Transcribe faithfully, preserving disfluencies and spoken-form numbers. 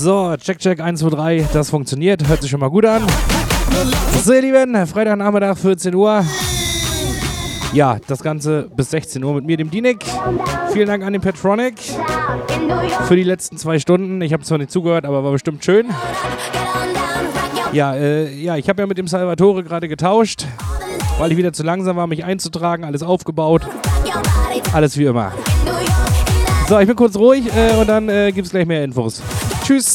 So, check, check, eins, zwei, drei, das funktioniert, hört sich schon mal gut an. So, ihr Lieben, Freitagnachmittag, vierzehn Uhr. Ja, das Ganze bis sechzehn Uhr mit mir, dem Dinik. Vielen Dank an den Petronic für die letzten zwei Stunden. Ich habe zwar nicht zugehört, aber war bestimmt schön. Ja, äh, ja ich habe ja mit dem Salvatore gerade getauscht, weil ich wieder zu langsam war, mich einzutragen. Alles aufgebaut. Alles wie immer. So, ich bin kurz ruhig äh, und dann äh, gibt es gleich mehr Infos. Tschüss.